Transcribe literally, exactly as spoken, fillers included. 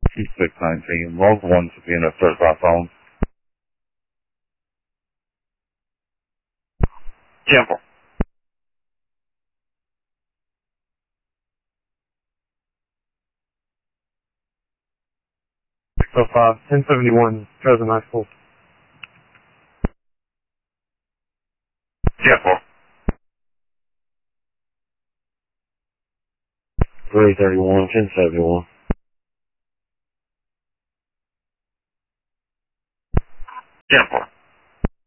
two six nineteen, log one to be in a certified phone. Temple. six oh five, ten seventy-one, President High School. Temple. three thirty-one, ten seventy-one. Temple.